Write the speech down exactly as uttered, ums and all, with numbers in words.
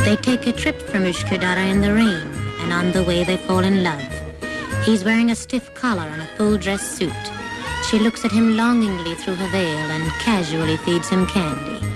They take a trip from Ushkadara in the rain, and on the way they fall in love. He's wearing a stiff collar and a full-dress suit. She looks at him longingly through her veil and casually feeds him candy.